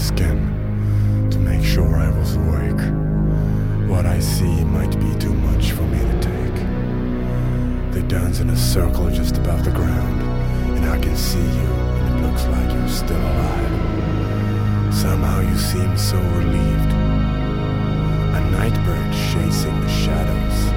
skin to make sure I was awake. What I see might be too much for me to take. They dance in a circle just above the ground, and I can see you, and it looks like you're still alive. Somehow you seem so relieved. A night bird chasing the shadows.